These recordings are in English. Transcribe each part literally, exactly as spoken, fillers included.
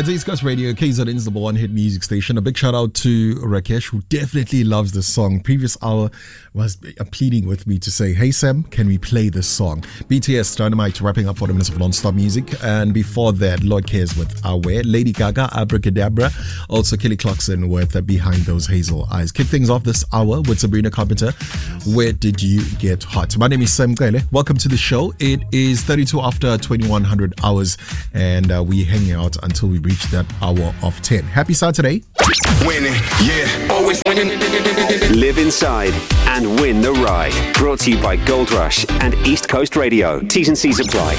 It's East Coast Radio, K Z N's number one hit music station. A big shout out to Rakesh, who definitely loves this song. Previous hour was pleading with me to say, hey Sam, can we play this song? B T S, Dynamite, wrapping up forty minutes of non-stop music. And before that, Lord Cares with Aware, Lady Gaga, Abracadabra, also Kelly Clarkson with uh, Behind Those Hazel Eyes. Kick things off this hour with Sabrina Carpenter. Where did you get hot? My name is Sam Gale. Welcome to the show. It is thirty-two after twenty-one hundred hours, and uh, we're hanging out until we reach that hour of ten. Happy Saturday. Winning, yeah, always winning. Live inside and win the ride. Brought to you by Gold Rush and East Coast Radio. T's and C's apply.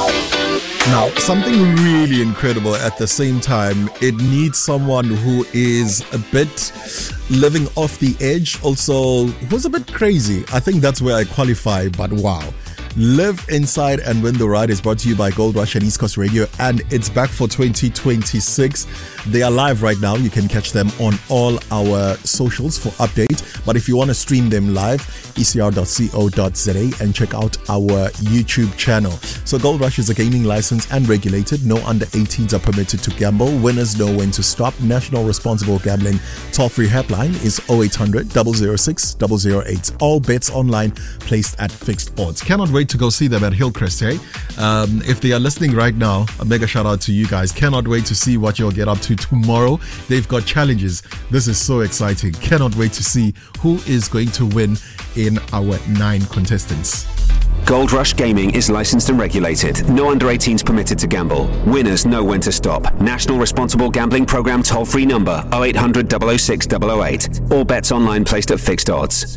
Now, something really incredible at the same time. It needs someone who is a bit living off the edge, also who's a bit crazy. I think that's where I qualify, but wow. Live Inside and Win the Ride is brought to you by Gold Rush and East Coast Radio, and it's back for twenty twenty-six. They are live right now. You can catch them on all our socials for update. But if you want to stream them live, e c r dot co dot z a and check out our YouTube channel. So Gold Rush is a gaming license and regulated. No under eighteens are permitted to gamble. Winners know when to stop. National Responsible Gambling toll-free helpline is oh eight hundred, double oh six, double oh eight. All bets online placed at fixed odds. Cannot wait to go see them at Hillcrest, hey? Um, if they are listening right now, a mega shout out to you guys. Cannot wait to see what you'll get up to tomorrow. They've got challenges. This is so exciting. Cannot wait to see who is going to win in our nine contestants. Gold Rush Gaming is licensed and regulated. No under eighteens permitted to gamble. Winners know when to stop. National Responsible Gambling Program toll-free number oh eight hundred, double oh six, double oh eight. All bets online placed at fixed odds.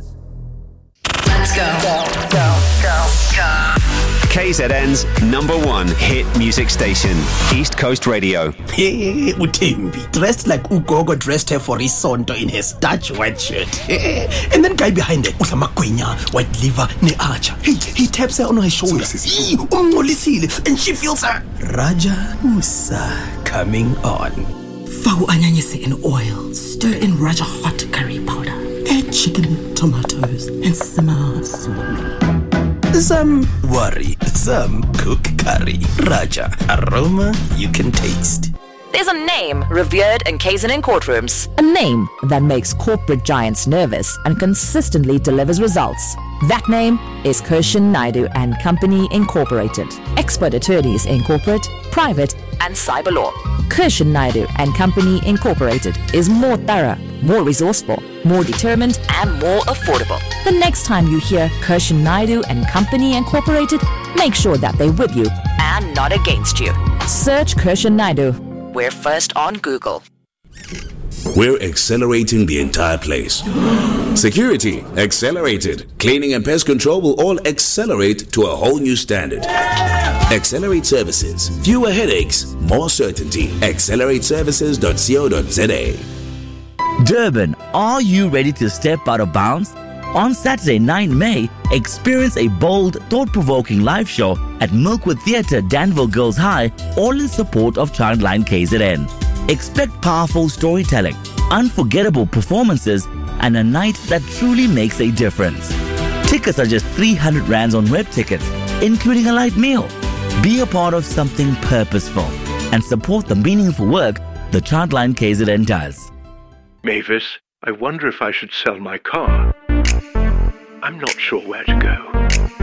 Let's go. Go, go, go, go. K Z N's number one hit music station, East Coast Radio. Hey, Utembi, dressed like Ugogo dressed her for Isonto in her starch white shirt. And then guy behind it, Usamagwinya, white liver, ne archer. Hey, he taps her on her shoulder. Hey, umngolisile, and she feels her Raja Musa coming on. Fau anyanyese in oil, stir in Raja hot curry powder. Add chicken, tomatoes, and simmer slowly. Some worry, some cook curry. Raja, aroma you can taste. There's a name revered in K Z N courtrooms. A name that makes corporate giants nervous and consistently delivers results. That name is Kirshan Naidu and Company Incorporated. Expert attorneys in corporate, private, and cyber law. Kirshan Naidu and Company Incorporated is more thorough, more resourceful, more determined, and more affordable. The next time you hear Kirshan Naidu and Company Incorporated, make sure that they're with you and not against you. Search Kirshan Naidu. We're first on Google. We're accelerating the entire place. Security, accelerated. Cleaning and pest control will all accelerate to a whole new standard. Accelerate Services. Fewer headaches, more certainty. accelerate services dot co dot z a. Durban, are you ready to step out of bounds? On Saturday, ninth of May, experience a bold, thought-provoking live show at Milkwood Theatre, Danville Girls High, all in support of Childline K Z N. Expect powerful storytelling, unforgettable performances, and a night that truly makes a difference. Tickets are just three hundred rands on web tickets, including a light meal. Be a part of something purposeful and support the meaningful work the Childline K Z N does. Mavis, I wonder if I should sell my car. I'm not sure where to go.